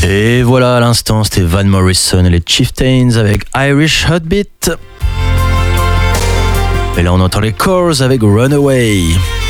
Et voilà, à l'instant, c'était Van Morrison et les Chieftains avec Irish Heartbeat. Et là, on entend les Corrs avec Runaway.